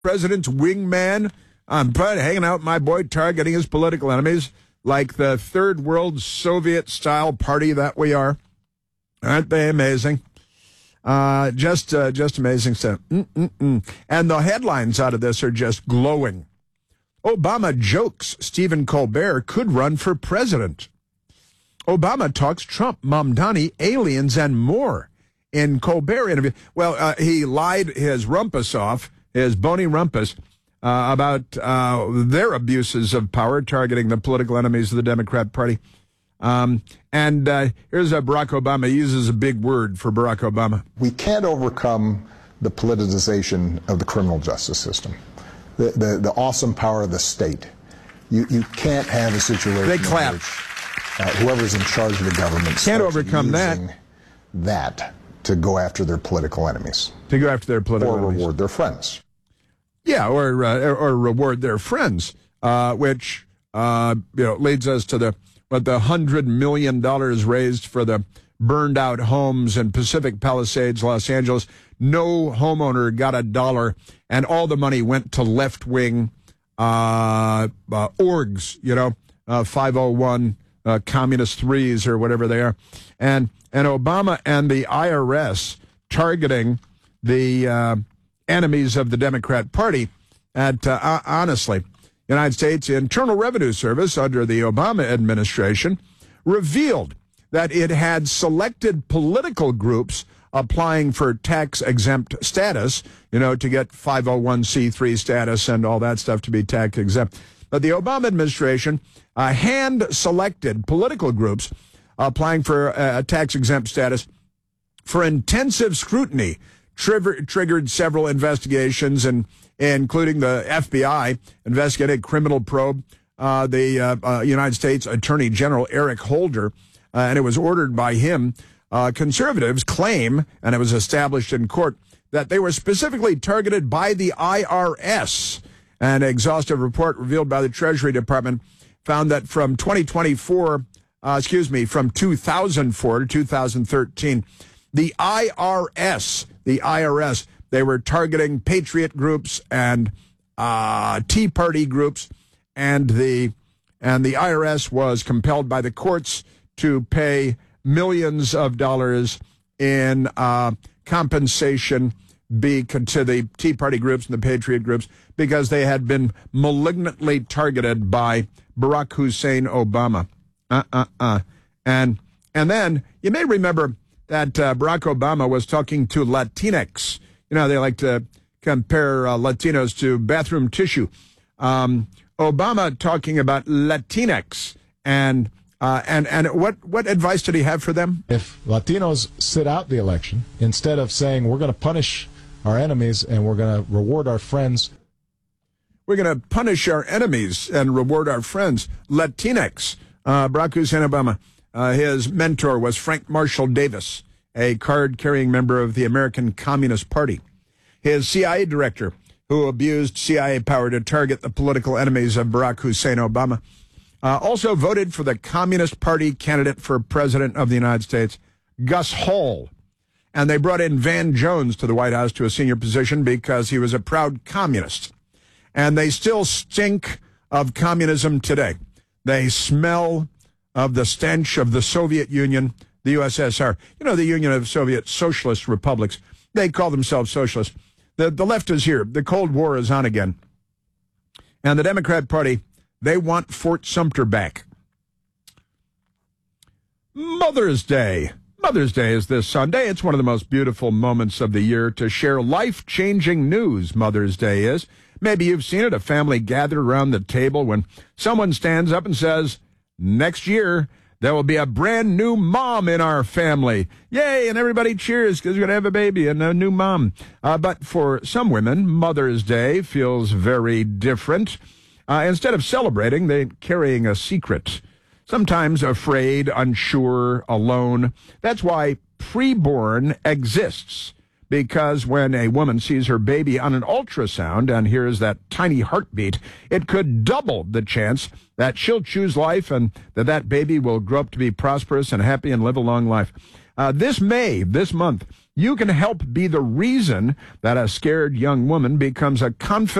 president's wingman. I'm hanging out with my boy, targeting his political enemies like the third world Soviet-style party that we are. Aren't they amazing? Just amazing stuff. And the headlines out of this are just glowing. Obama jokes Stephen Colbert could run for president. Obama talks Trump, Mamdani, aliens, and more in Colbert interview. Well, he lied his rumpus off, his bony rumpus, about their abuses of power, targeting the political enemies of the Democrat Party. And here's Barack Obama. He uses a big word for Barack Obama. We can't overcome the politicization of the criminal justice system, the awesome power of the state. You can't have a situation they clap. in which whoever's in charge of the government can't overcome that to go after their political enemies. To go after their political enemies. Or reward their friends. Yeah, or reward their friends, which leads us to the $100 million raised for the burned out homes in Pacific Palisades, Los Angeles. No homeowner got $1, and all the money went to left wing orgs, 501 communist threes or whatever they are, and Obama and the IRS targeting the enemies of the Democrat Party. At honestly, United States Internal Revenue Service under the Obama administration revealed that it had selected political groups applying for tax-exempt status, to get 501c3 status and all that stuff to be tax-exempt. But the Obama administration hand-selected political groups applying for tax-exempt status for intensive scrutiny, triggered several investigations, and including the FBI investigated criminal probe the United States Attorney General Eric Holder, and it was ordered by him. Conservatives claim, and it was established in court, that they were specifically targeted by the IRS. An exhaustive report revealed by the Treasury Department found that from 2004 to 2013, the IRS, they were targeting patriot groups and Tea Party groups, and the IRS was compelled by the courts to pay millions of dollars in compensation to the Tea Party groups and the patriot groups because they had been malignantly targeted by Barack Hussein Obama. And then you may remember that Barack Obama was talking to Latinx. They like to compare Latinos to bathroom tissue. Obama talking about Latinx and what advice did he have for them? If Latinos sit out the election, instead of saying we're going to punish our enemies and we're going to reward our friends. We're going to punish our enemies and reward our friends. Latinx. Barack Hussein Obama, his mentor was Frank Marshall Davis, a card-carrying member of the American Communist Party. His CIA director, who abused CIA power to target the political enemies of Barack Hussein Obama, also voted for the Communist Party candidate for president of the United States, Gus Hall. And they brought in Van Jones to the White House to a senior position because he was a proud communist. And they still stink of communism today. They smell of the stench of the Soviet Union, the USSR. The Union of Soviet Socialist Republics. They call themselves socialists. The left is here. The Cold War is on again. And the Democrat Party, they want Fort Sumter back. Mother's Day. Mother's Day is this Sunday. It's one of the most beautiful moments of the year to share life-changing news. Mother's Day is. Maybe you've seen it, a family gathered around the table when someone stands up and says, next year, there will be a brand new mom in our family. Yay, and everybody cheers because we're going to have a baby and a new mom. But for some women, Mother's Day feels very different. Instead of celebrating, they're carrying a secret. Sometimes afraid, unsure, alone. That's why preborn exists. Because when a woman sees her baby on an ultrasound and hears that tiny heartbeat, it could double the chance that she'll choose life and that baby will grow up to be prosperous and happy and live a long life. This month, You can help be the reason that a scared young woman becomes a confident